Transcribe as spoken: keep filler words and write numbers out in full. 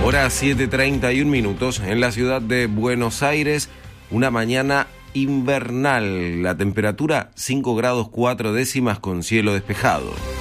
Hora siete treinta y un minutos en la ciudad de Buenos Aires, una mañana invernal, la temperatura cinco grados cuatro décimas con cielo despejado.